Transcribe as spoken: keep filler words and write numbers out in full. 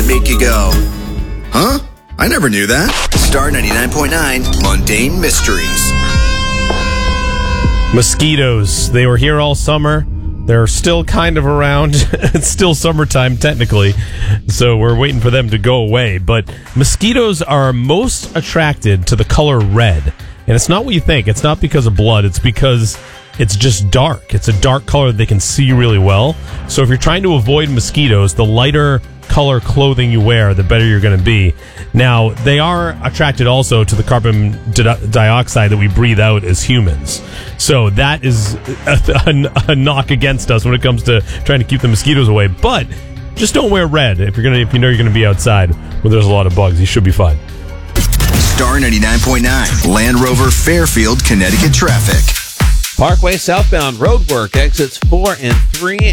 make you go, huh? I never knew that. Star ninety-nine point nine, Mundane Mysteries. Mosquitoes. They were here all summer. They're still kind of around. It's still summertime, technically, so we're waiting for them to go away. But mosquitoes are most attracted to the color red. And it's not what you think. It's not because of blood. It's because it's just dark. It's a dark color that they can see really well. So if you're trying to avoid mosquitoes, the lighter color clothing you wear, the better you're going to be. Now, they are attracted also to the carbon di- dioxide that we breathe out as humans. So that is a, a, a knock against us when it comes to trying to keep the mosquitoes away. But just don't wear red if you're going to if you know you're going to be outside where there's a lot of bugs. You should be fine. Star ninety-nine point nine, Land Rover Fairfield, Connecticut traffic. Parkway southbound roadwork exits four and three